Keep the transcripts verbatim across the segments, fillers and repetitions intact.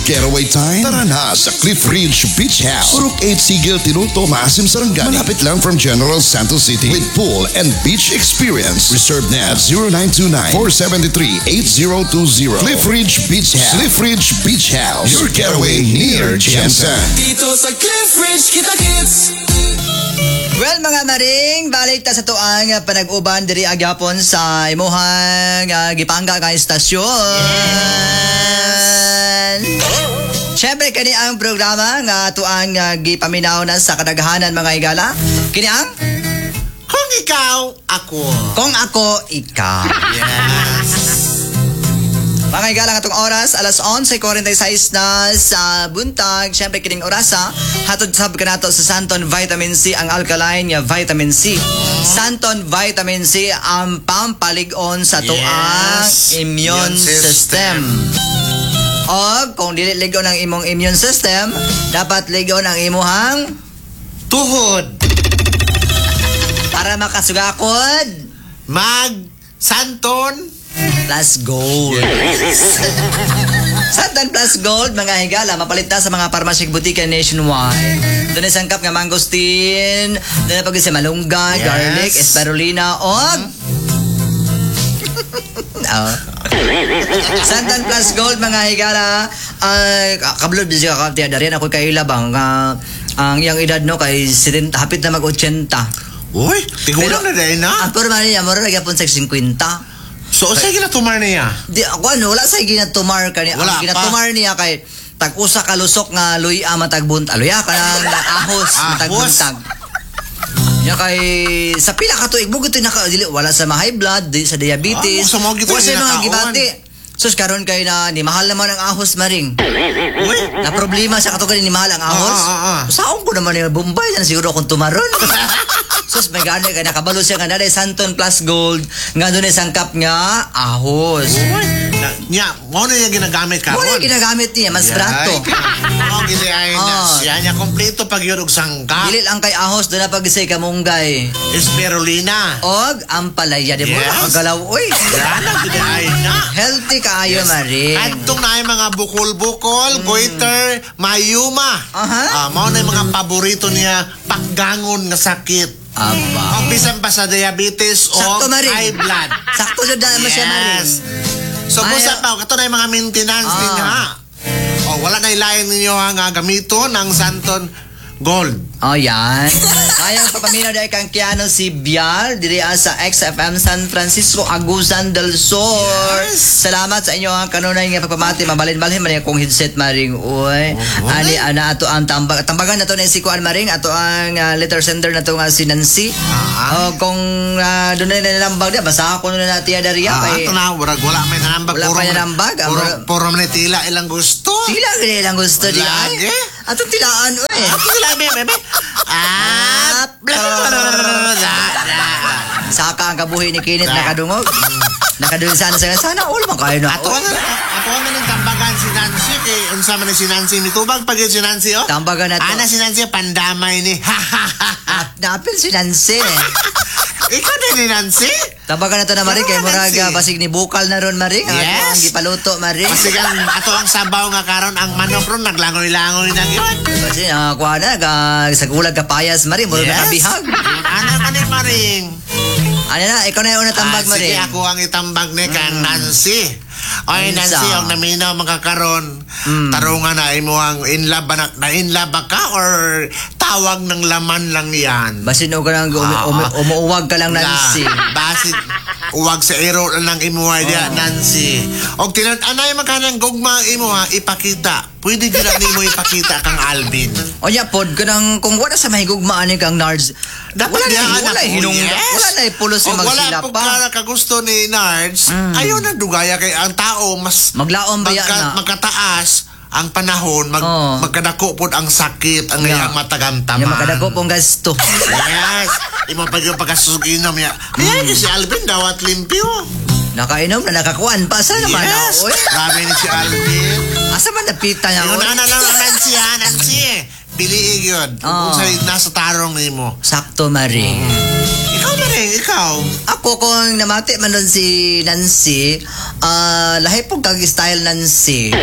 getaway time? Tara na sa Cliff Ridge Beach House. Purok eight Sigil Tinuto, Maasim, Sarangani. Malapit lang from General Santos City with pool and beach experience. Reserve na at zero nine two nine, four seven three, eight zero two zero. Cliff Ridge Beach House. Cliff Ridge Beach House. Your getaway near Jensen. Dito sa Cliff Ridge, kita-kits! Well, mga maring, balik ta sa tuang uh, panag-uban diri agyapon sa imuhang uh, gipangga ka istasyon. Yes. Siyempre, kani ang programa nga tuang uh, gipaminaw na sa kadaghanan mga higala. Kini ang Kung ikaw, ako. Kung ako, ikaw. Yes. Mga higala nga itong oras, alas eleven forty-six na sa buntag. Siyempre, kining orasa, hatod sab ka nato sa Santon Vitamin C, ang alkaline nga vitamin C. Santon Vitamin C, ang pampalig-on sa tuang Yes. immune Immune system. system. O, kung dili ligon ang imong immune system, dapat ligon ang imuhang Tuhod. para makasugakod Mag Santon. plus gold. Santon Plus Gold, mga higala, mapalit na sa mga parmasyik butika nationwide. Doon ay sangkap nga mangosteen, doon ay pag sa malunggay, Yes. garlic, espirulina, o... Oh. Santon Plus Gold, mga higala, ay kablod bisig ka kaptiya darian ako kay ilabang uh, ang iyang edad no kay setenta, hapit na mag-eighty. Uy, tigulang na dahil na. Ang porma niya, mura nagyapon sa fifty. So, sige na tumar na niya. Di ako ano, wala sa ginatumar kani. Wala Ang ginatumar niya kay tag-usa ka lusok nga luya matagbuntag. Luya ka nang ahos matagbuntag. Ya kay sa pila ka tuig mo gito naka dili wala sa high blood, di, sa diabetes. Ah, sa mga gito wala sa mga nakaon. gibati. Sus karon kay na ni mahal naman ang ahos maring. Uy. Na problema sa katugan ni mahal ang ahos. Ah, ah, ah. Saon ko naman yung Bombay yan siguro kung tumaron. Sus may gani kay nakabalo siya nga na Santon Plus Gold nga doon ay sangkap nga ahos. Na, niya, mo na yung ginagamit ka. Wala yung ginagamit niya, mas brato. Mo giliayin niya. Ah. Siya niya, kompleto pag yun og sangka. Dili lang kay ahos doon na pag-isay kamunggay. Espirulina. Og ang palaya, di mo Yes. nakagalaw. Uy, Yan ang giliayin na. healthy kaayo, Maring. Adtong na yung mga bukol-bukol, goiter, mayuma. Aha. Ah, mao na yung mga paborito niya, paggangon nga sakit. Aba. Ang bisan pa sa diabetes o Sakto, Maring. high blood. Sakto siya dahil mo siya, Maring. So, Ay, busa pa, ito na yung mga maintenance Ah. din ha. O, wala na ilayan ninyo ang uh, gamito ng Santon Gold. Oh, yan. Kayang papaminaw dahil kang Kiano si Bial, diri sa X F M San Francisco, Agusan del Sur. Yes. Salamat sa inyo ang kanunay nga pagpamati. Mabalin-balin man kong headset, Maring. Uy. Oh, Ani, ana, ato ang tambag. Tambagan na to na si Kuan, Maring. Ato ang uh, letter sender na to nga si Nancy. Ah. Oh, kung uh, doon na nilambag niya, basa ako na natin yan dariya. Ah, kay, ito na, wala, wala may nambag. Wala pa yan nambag, ah, Puro, wala- puro man tila ilang gusto. Tila ganyan lang gusto di Lagi? ay. Atong tilaan, uy. Ako sila, bebe, bebe. Ah, bla, bla, bla, bla, bla, bla, bla. Saka ang kabuhi ni Kenneth nakadungog. Nakadungog sana sa sana all man kayo na. Ato na, ato na ng tambagan si Nancy kay unsa man ni si Nancy mitubag pag yun si Nancy oh. Tambagan na to. Ana si Nancy pandamay ni. Napil si Nancy. Ikaw din ni Nancy? Tambagan na to na Maring kay Ah, Moraga Nancy. basig ni bukal na ron Maring. Ang Yes. ato ang gipaluto Maring. Kasi ang ato ang sabaw nga karon ang manok ron naglangoy-langoy na yun. Kasi ah kuha na ga sa gulag ka payas Maring mo na kabihag. Ana ka ni Maring. Ano na ikaw na yung una tambag Ah, sige, Maring. ako ang itambag ni kan Nancy. Oy, Unsa? Nancy, ang naminaw magkakaroon. Mm. Tarungan na imo ang in love ba na, na in love ba ka or tawag ng laman lang yan? Basin o ka lang umi, Ah, umi, ah. umuuwag ka lang Nancy. Na, basit uwag sa iro lang imo idea, Nancy. Og tinan anay magkanang gugma ang imo ha, ipakita. Pwede gyud nimo ipakita kang Alvin. O ya pod ka nang kung wala sa mahigugmaan ni kang Nards. Dapat wala diyan na anak wala ko, hinung yes. wala na pulos si Og wala magsila po pa. ka kagusto ni Nards. Mm. Ayaw na dugaya kay ang tao mas Maglaom ba yan na? magkataas ang panahon mag, Oo. magkadako pod ang sakit ang Yeah. iyang matagamtaman. Yung makadako pong gasto. Yes. Imo pag yung pagkasuginom niya. Ayan Mm. si Alvin dawat limpyo. Nakainom na nakakuan pa sa naman na. Yes. Oy. Grabe ni si Alvin. Asa man napita niya? Yung oy? na na lang Nancy ha, Nancy. Piliig yun. Oo. Kung sa nasa tarong nimo. Sakto Maring. Ikaw na rin, Maring, ikaw. Ako kung namati man doon si Nancy, ah lahi po kag style Nancy.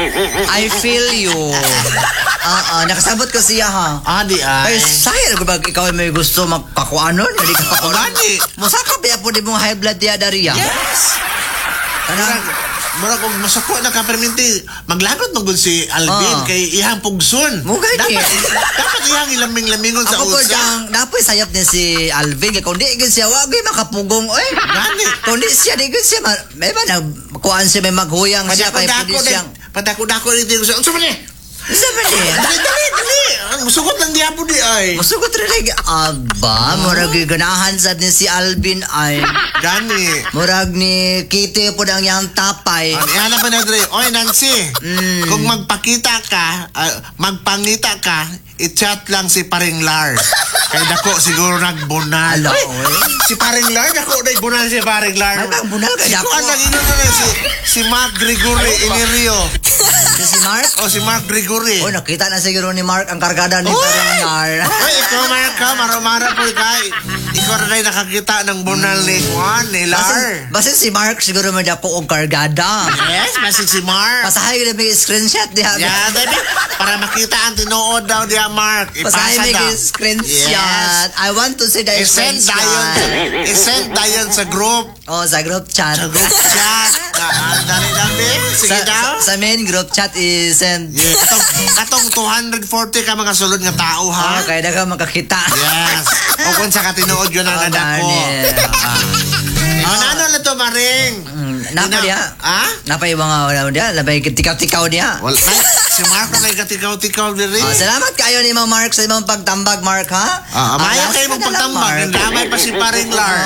I feel you. Ah, ah, nakasabot ko siya ha. Ah, di Ay, ay. sayang ba ikaw may gusto magkakuanon? Hindi ka pa Gani. Musaka ba po di mo high blood diya dariya? Yes. Kanang Mura kung masuko na ka perminti, maglagot mo gud si Alvin Ah. kay ihang pugson. Mo gani. Dapat, dapat ihang ilaming-lamingon sa ako po usa. diyang napoy sayap niya si Alvin. Kung di gud siya, wag yung makapugong. Oy. Gani. Kung di siya, di gud siya. ma- May ba nagkuhaan siya, may maghuyang siya. Kaya Padako-dako pwede na. siyang... Padako-dako rin ko siya. Unsa man eh? Isa ba niya? Dali, dali, dali. Ang sugot lang diya po di ay. Masugot rin lagi. Aba, murag ganahan sa ni si Alvin ay. Gani. Murag ni Kitty po ang yang tapay. Ang ihanap pa na, Dre. Oy, Nancy. Mm. Kung magpakita ka, ah, magpangita ka, i-chat lang si Paring Lar. Kay dako siguro nagbunal. Ala, Oy, oy. si Paring Lar, dako nagbunal si Paring Lar. Ay, bang bunal kay Si dako. Kuan lang ino na rin, si, si Mark Gregory Inirio. Si si Mark? O, si Mark Gregory. Oh, nakita na siguro ni Mark ang kargada ni Oy! Paringar. Oy, ikaw Mark ka, marumara po kay. Ikaw na rin nakakita ng bunal ni Juan, ni Lar. Basin, basin si Mark siguro may dako og kargada. Yes, masig si Mark. Pasahay na may screenshot diha. Yeah, baby. Para makita ang tinuod daw diya, Mark. Pasahay Ipasa may daw. screenshot. Yes. I want to see the I-send dayon, screenshot. i-send dayon sa group. Oh, sa group chat. Sa group chat. Ah, dali dali. Sige Sa, daw. sa, sa main group chat is send. Yeah, katong, katong two hundred forty ka mga sulod nga tao, ha? Oh, kaya na ka makakita. Yes. O kung sa katinuod yun ang Oh, anak ko. Daniel. Ah. Oh, nano na to, Maring? Mm, Napa Ina- diya? Ha? Napa yung mga wala mo diya? Labay tikaw-tikaw diya. Wala. Ay, si Mark na may katikaw-tikaw diri. Oh, salamat kayo ni Ma'am Mark sa imong pagtambag, Mark, ha? Ah, amaya Alas kayo ka mong na lang, pagtambag. Mark. Ang damay pa si Paring Lar.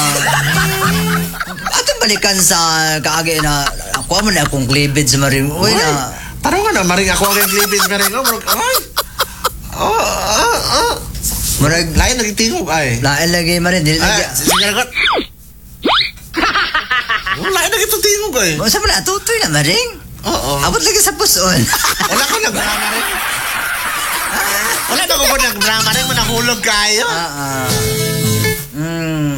Atong balikan sa kaagi na ako mo na akong cleavage sa maring. Uy na. Taro nga na, Maring ako ang klibis, Maring. Oh, Mark. Ay. Oh, oh, oh. Murag Lain nagitingog ay. lain lagi marin. Dili Ay, lagi. sige na got. Oh, lain nagitingog ay. Mo sa man atutoy na maring. Oo. Abot lagi sa puson. Wala ko nagdrama rin. Wala na ko ko nagdrama rin. Manahulog kayo. Ah. ah. Mm.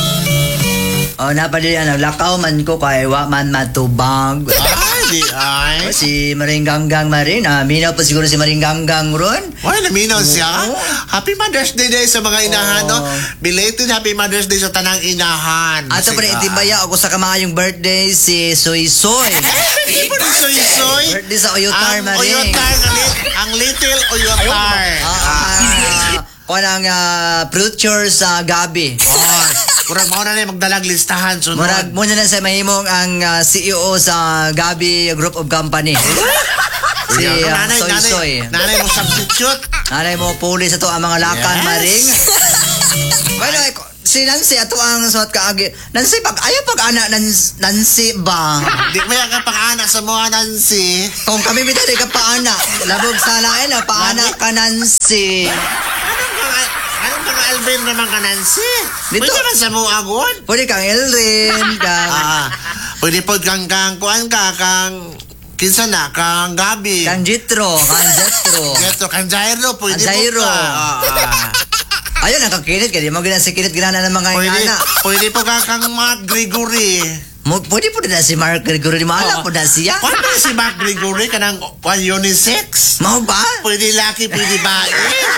Oh, napadili ano, lakaw man ko kay wa man matubag. Ay, di ay. Si Maring Ganggang Marin, ah, minaw pa siguro si Maring Ganggang ron. Wala, naminaw siya. Oo. Happy Mother's Day day sa mga inahan, no? Belated Happy Mother's Day sa tanang inahan. Ato pa rin Sige, itibaya ako sa kamayong birthday si Soy Soy. Happy birthday, Soy. Birthday sa Oyotar Ang Maring. Oyotar, ang, lit, ang little Oyotar. Ah, ah, kuha ng ah, future sa gabi. Oh, kurang mo na na magdalag listahan. Sunod. Murag muna na sa mahimong ang ah, C E O sa Gabi Group of Company. Si Sige, ah, nanay, Soy nanay, Soy. nanay mo substitute. Nanay mo puli sa to ang mga lakan Yes. Maring. Bueno, eh, si Nancy ato ang suot kaagi. Nancy pag ayaw pag ana Nancy, Nancy ba? Di mo yan ka pang-anak sa mga Nancy. Kung kami bitari ka paana, labog sa lain na paana ka Nancy. Anong mga, anong mga Alvin naman ka, Nancy? Dito. Pwede man sa mo agod? Pwede kang Elrin, kang Ah, pwede po kang, kang, kuan ka, kang, kinsa na, kang Gabi. kang Jitro, kang Jetro. Geto, kang Jairo, pwede Kang Jairo. po ka. Ah, ah. Ayun, nakakinit ka. Di mo ganang si kinit ginana ng mga Pwede, ingana. pwede po ka kang Mark Gregory. Mo, pwede po na si Mark Gregory. Mahala po na siya. Paano si Mark Gregory ka ng one unisex? Mau ba? Pwede laki, pwede bae.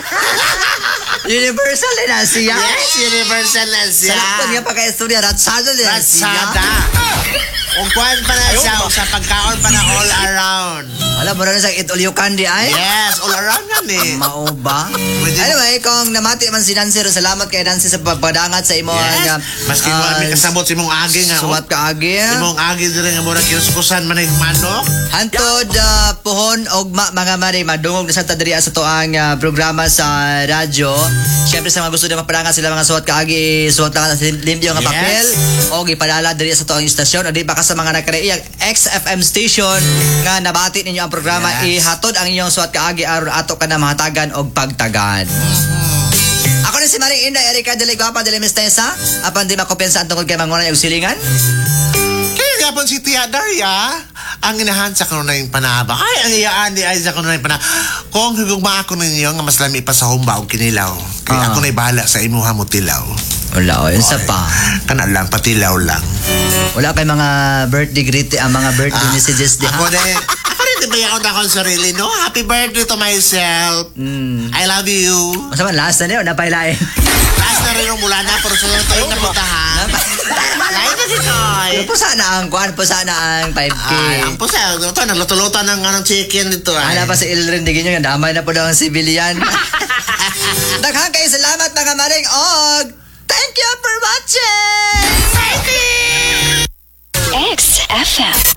Universal din na siya. Yes, universal na Sa siya. lakton nga pagka-istorya, ratsado din na siya. Ratsada. Kung kuhan pa na siya, o sa pagkaon pa na all around. Wala mo na sa it all you can di ay. Yes, all around yan eh. Mao ba? Pwede- Anyway, kung namati man si Nancy, ro, salamat kay Nancy sa pagpadangat sa imo Yes. ang Maski mo ah, may kasabot si mong agi nga. suwat ka agi. Si mong agi dire nga mura kinuskusan man yung manok. Hantod ah, puhon og ma- mga mari madungog na sa tadriya sa toang ah, programa sa radyo. Syempre sa mga gusto na mapadangat sila mga suwat kaagi, suwat na sa limpyo nga Yes. papel o gipadala diri sa toang istasyon o di ba ka sa mga nakariyag X F M station nga nabati ninyo ang programa Yes. ihatod ang inyong suwat kaagi aron ato ka na mahatagan og pagtagad. Ako na si Maring Inday Erika de Guapa de Mistesa. Apan di makopensa ang tungkol kay mangunan yung silingan. Kaya gapon si Tia Daria, ang inahan sa kanunay panaba. Ay, ang iyaan di ay sa kanunay panaba. Kung higugma ako ninyo, nga mas lami pa sa humba o kinilaw. Kaya Ah. ako na'y bahala sa imuha mo tilaw. Wala, o, yun sa pa. Kana lang, patilaw lang. Wala kay mga birthday greeting, ang mga birthday messages di Ako ha? din. Ako rin, di ba yung ako na sarili, no? Happy birthday to myself. Mm. I love you. Masama, last na niyo, napailain. Last na rin yung mula na, pero sunod tayo na puntahan. Lain na si Toy. Ano po sana ang kuhan po sana ang five K? Ay, ang pusa. Ito, nagluto-luto ng anong chicken dito. Ay. Ana pa si Ilrin, digin nyo, damay na po daw ang civilian. Daghang kayo salamat mga maring og thank you for watching! X F M.